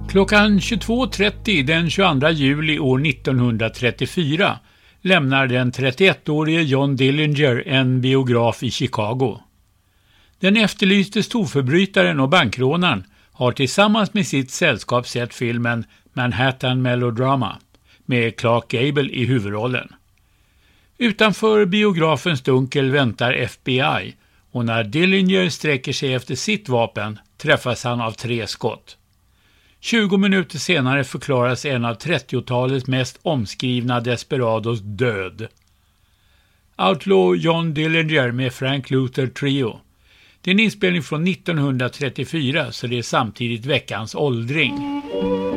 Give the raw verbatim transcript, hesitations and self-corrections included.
Klockan tjugotvå trettio den tjugoandra juli år nittonhundratrettiofyra lämnar den trettioettårige John Dillinger en biograf i Chicago. Den efterlyste storförbrytaren och bankrånaren har tillsammans med sitt sällskap sett filmen Manhattan Melodrama med Clark Gable i huvudrollen. Utanför biografens dunkel väntar F B I och när Dillinger sträcker sig efter sitt vapen träffas han av tre skott. tjugo minuter senare förklaras en av trettiotalets mest omskrivna desperados död. Outlaw John Dillinger med Frank Luther Trio. Det är en inspelning från nittonhundratrettiofyra så det är samtidigt veckans åldring.